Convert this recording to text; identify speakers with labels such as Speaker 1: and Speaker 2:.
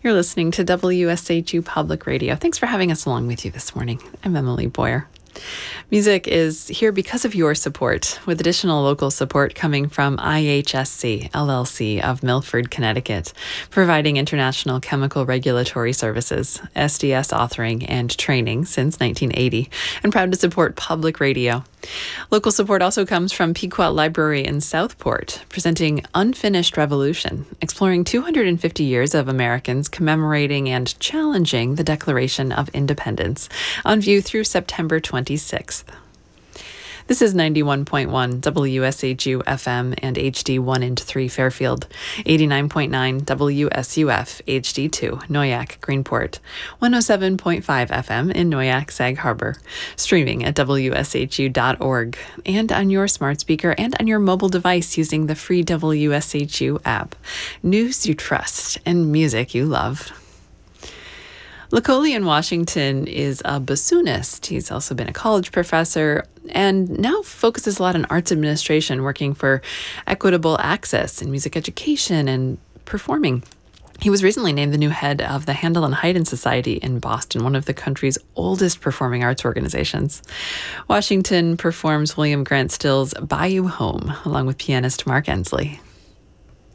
Speaker 1: You're listening to WSHU Public Radio. Thanks for having us along with you this morning. I'm Emily Boyer. Music is here because of your support, with additional local support coming from IHSC, LLC of Milford, Connecticut, providing international chemical regulatory services, SDS authoring and training since 1980, and proud to support public radio. Local support also comes from Pequot Library in Southport, presenting Unfinished Revolution, exploring 250 years of Americans commemorating and challenging the Declaration of Independence, on view through September 26th. This is 91.1 WSHU FM and HD 1 and 3 Fairfield, 89.9 WSUF HD2 Noyac Greenport, 107.5 FM in Noyac Sag Harbor, streaming at WSHU.org, and on your smart speaker and on your mobile device using the free WSHU app. News you trust and music you love. Lacoli in Washington is a bassoonist. He's also been a college professor and now focuses a lot on arts administration, working for equitable access in music education and performing. He was recently named the new head of the Handel and Haydn Society in Boston, one of the country's oldest performing arts organizations. Washington performs William Grant Still's Buy You Home, along with pianist Mark Ensley.